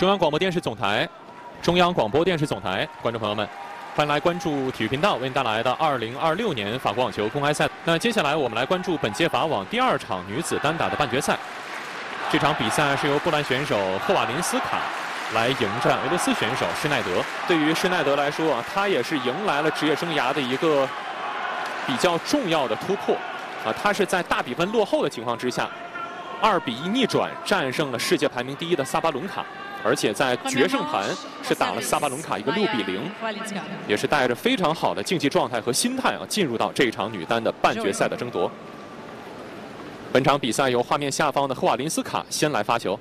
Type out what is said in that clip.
中央广播电视总台，中央广播电视总台，观众朋友们，欢迎来关注体育频道为您带来的2026年法国网球公开赛。那接下来我们来关注本届法网第2场女子单打的半决赛。这场比赛是由波兰选手赫瓦林斯卡来迎战俄罗斯选手施耐德。对于施耐德来说啊，他也是迎来了职业生涯的一个比较重要的突破啊，他是在大比分落后的情况之下，2比1逆转战胜了世界排名第1的萨巴伦卡。而且在决胜盘是打了萨巴伦卡一个6比0，也是带着非常好的竞技状态和心态啊，进入到这场女单的半决赛的争夺。本场比赛由画面下方的赫瓦林斯卡先来发球。